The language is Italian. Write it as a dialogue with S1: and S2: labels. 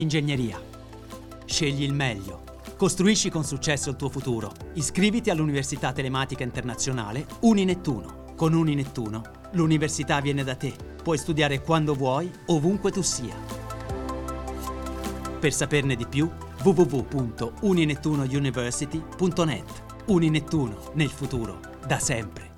S1: Ingegneria. Scegli il meglio. Costruisci con successo il tuo futuro. Iscriviti all'Università Telematica Internazionale Uninettuno. Con Uninettuno, l'università viene da te. Puoi studiare quando vuoi, ovunque tu sia. Per saperne di più, www.uninettunouniversity.net. Uninettuno, nel futuro, da sempre.